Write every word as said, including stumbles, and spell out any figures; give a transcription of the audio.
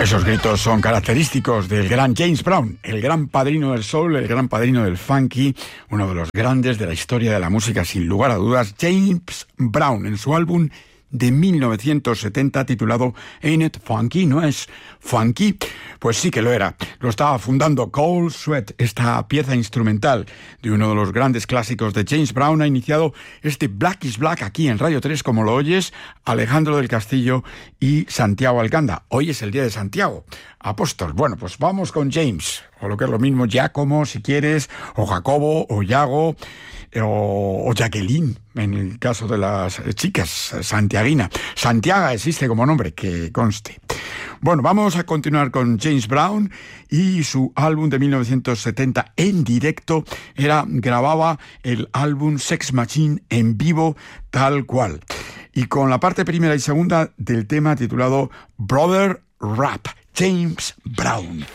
Esos gritos son característicos del gran James Brown, el gran padrino del soul, el gran padrino del funky, uno de los grandes de la historia de la música, sin lugar a dudas, James Brown, en su álbum de mil novecientos setenta titulado Ain't It Funky, ¿no es funky? Pues sí que lo era. Lo estaba fundando Cold Sweat. Esta pieza instrumental de uno de los grandes clásicos de James Brown ha iniciado este Black is Black aquí en Radio tres, como lo oyes, Alejandro del Castillo y Santiago Alcanda. Hoy es el día de Santiago Apóstol. Bueno, pues vamos con James, o lo que es lo mismo, Giacomo, si quieres, o Jacobo, o Yago, o, o Jacqueline, en el caso de las chicas, santiaguina. Santiago existe como nombre, que conste. Bueno, vamos a continuar con James Brown y su álbum de mil novecientos setenta en directo. Era, grababa el álbum Sex Machine en vivo tal cual. Y con la parte primera y segunda del tema titulado Brother Rap, James Brown.